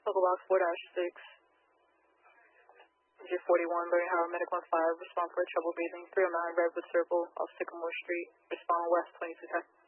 Local box 4-6. G41, Learning Howard Medic 15, respond for trouble breathing. 309 Redwood Circle off Sycamore Street, respond west 2210.